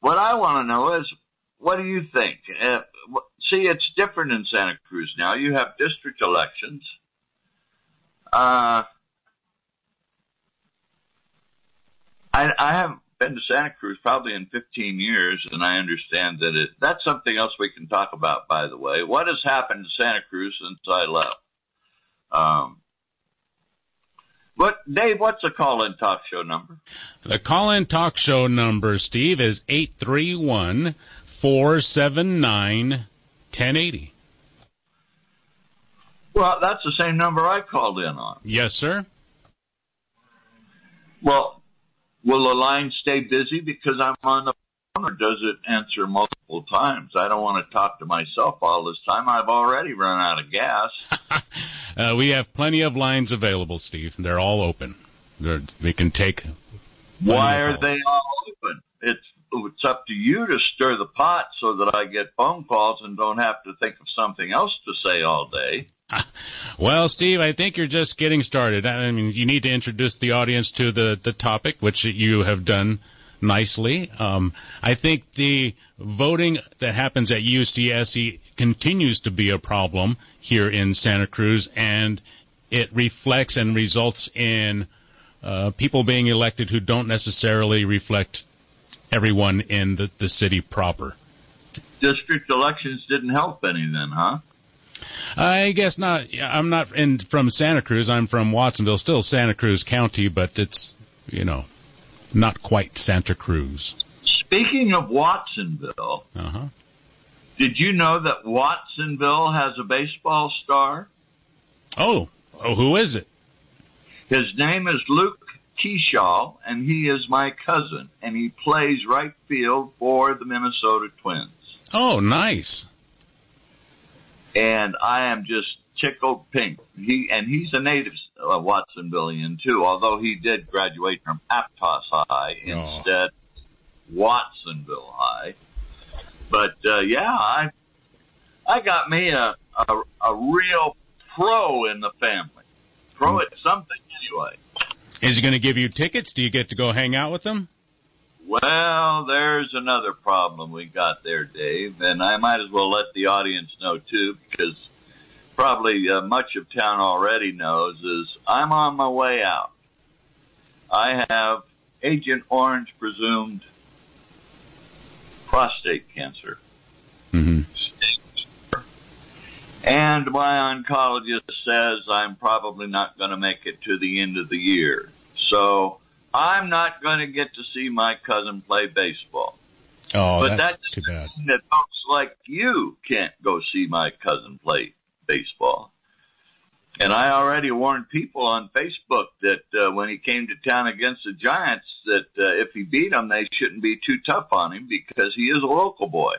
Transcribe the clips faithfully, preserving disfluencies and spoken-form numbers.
what I want to know is, what do you think? Uh, see, it's different in Santa Cruz now. You have district elections. Uh, I, I haven't been to Santa Cruz probably in fifteen years, and I understand that it, that's something else we can talk about, by the way. What has happened to Santa Cruz since I left? Um, But, Dave, what's the call-in talk show number? The call-in talk show number, Steve, is eight three one, four seven nine, one oh eight oh. Well, that's the same number I called in on. Yes, sir. Well, will the line stay busy because I'm on the phone, or does it answer multiple times? I don't want to talk to myself all this time. I've already run out of gas. uh, we have plenty of lines available, Steve. They're all open. They're, we can take. Why are they all open? It's it's up to you to stir the pot so that I get phone calls and don't have to think of something else to say all day. Well, Steve, I think you're just getting started. I mean, you need to introduce the audience to the, the topic, which you have done nicely. Um, I think the voting that happens at U C S C continues to be a problem here in Santa Cruz, and it reflects and results in uh, people being elected who don't necessarily reflect everyone in the, the city proper. District elections didn't help any then, huh? I guess not. I'm not in, from Santa Cruz. I'm from Watsonville, still Santa Cruz County, but it's, you know, not quite Santa Cruz. Speaking of Watsonville, uh-huh. Did you know that Watsonville has a baseball star? Oh, oh, who is it? His name is Luke Kershaw, and he is my cousin, and he plays right field for the Minnesota Twins. Oh, nice. And I am just tickled pink. He and he's a native uh, Watsonvillian too, although he did graduate from Aptos High oh. instead Watsonville High. But uh, yeah, I I got me a, a a real pro in the family. Pro at something anyway. Is he going to give you tickets? Do you get to go hang out with them? Well, there's another problem we got there, Dave, and I might as well let the audience know, too, because probably uh, much of town already knows, is I'm on my way out. I have Agent Orange presumed prostate cancer. Mm-hmm. And my oncologist says I'm probably not going to make it to the end of the year. So I'm not going to get to see my cousin play baseball. Oh, but that's that's too bad. That folks like you can't go see my cousin play baseball. And I already warned people on Facebook that uh, when he came to town against the Giants, that uh, if he beat them, they shouldn't be too tough on him because he is a local boy.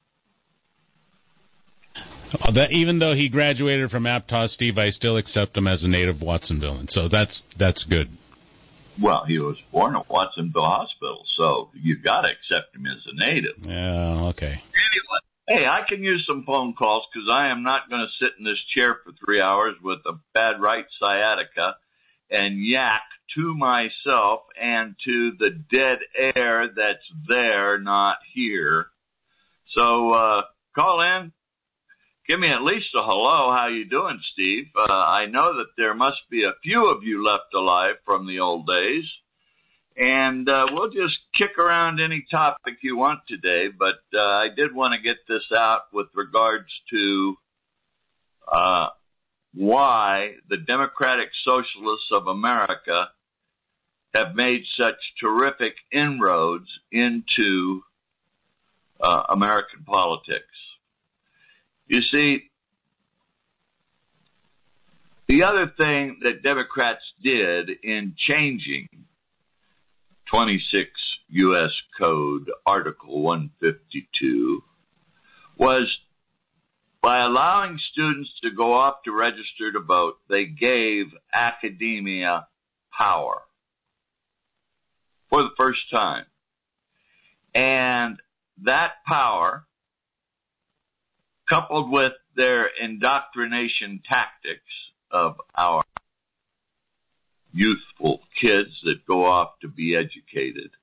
Oh, that, even though he graduated from Aptos, Steve, I still accept him as a native Watsonville, and so that's that's good. Well, he was born at Watsonville Hospital, so you've got to accept him as a native. Yeah, okay. Anyway, hey, I can use some phone calls because I am not going to sit in this chair for three hours with a bad right sciatica and yak to myself and to the dead air that's there, not here. So uh, call in. Give me at least a hello. How you doing, Steve? Uh, I know that there must be a few of you left alive from the old days. And uh, we'll just kick around any topic you want today. But uh, I did want to get this out with regards to uh, why the Democratic Socialists of America have made such terrific inroads into uh, American politics. You see, the other thing that Democrats did in changing twenty-six U S Code Article one fifty-two was by allowing students to go off to register to vote, they gave academia power for the first time. And that power, coupled with their indoctrination tactics of our youthful kids that go off to be educated,